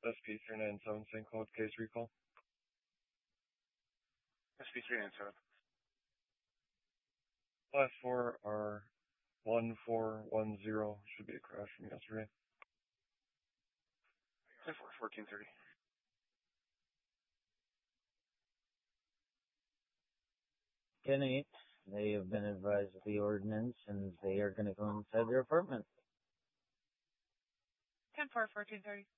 SP397 same code case recall. SP397. Last four are 1410. Should be a crash from yesterday. 1430. Ten 8. They have been advised of the ordinance and they are going to go inside their apartment. 10-4, 1430.